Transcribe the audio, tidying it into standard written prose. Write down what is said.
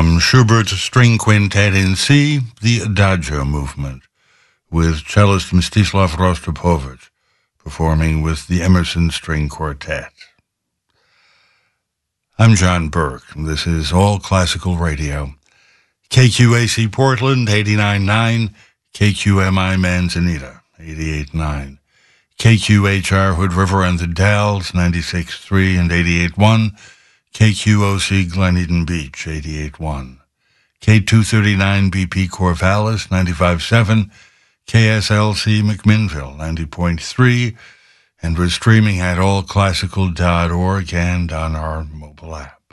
From Schubert's String Quintet in C, the Adagio movement, with cellist Mstislav Rostropovich, performing with the Emerson String Quartet. I'm John Burke, and this is All Classical Radio. KQAC Portland, 89.9, KQMI Manzanita, 88.9, KQHR Hood River and the Dalles, 96.3 and 88.1, KQOC Glen Eden Beach, 88.1, K239 BP Corvallis, 95.7, KSLC McMinnville, 90.3, and we're streaming at allclassical.org and on our mobile app.